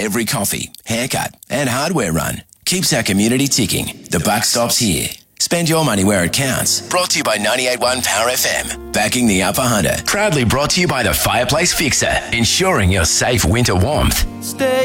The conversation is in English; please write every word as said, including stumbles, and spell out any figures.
every coffee, haircut and hardware run keeps our community ticking. The buck stops here. Spend your money where it counts. Brought to you by ninety-eight point one Power F M. Backing the Upper Hunter. Proudly brought to you by the Fireplace Fixer. Ensuring your safe winter warmth. Stay